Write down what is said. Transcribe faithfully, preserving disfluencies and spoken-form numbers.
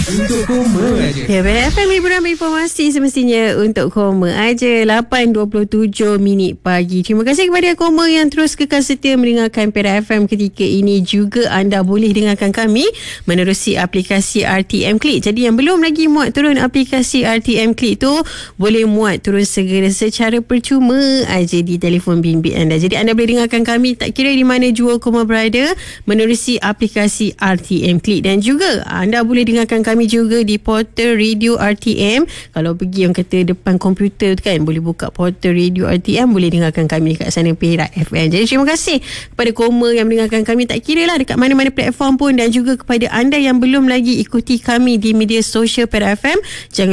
Untuk koma aja. Ya, F M hiburan informasi semestinya untuk koma aja. lapan dua puluh tujuh minit pagi. Terima kasih kepada koma yang terus kekal setia mendengarkan Perak F M ketika ini. Juga anda boleh dengarkan kami menerusi aplikasi R T M Click. Jadi yang belum lagi muat turun aplikasi R T M Click tu, boleh muat turun segera secara percuma aja di telefon bimbit anda. Jadi anda boleh dengarkan kami tak kira di mana jua koma berada menerusi aplikasi R T M Click. Dan juga anda boleh dengarkan kami juga di portal radio R T M. Kalau pergi yang kata depan komputer tu kan, boleh buka portal radio R T M, boleh dengarkan kami dekat sana Perak F M. Jadi terima kasih kepada koma yang mendengarkan kami tak kira lah dekat mana-mana platform pun, dan juga kepada anda yang belum lagi ikuti kami di media sosial Perak F M, jangan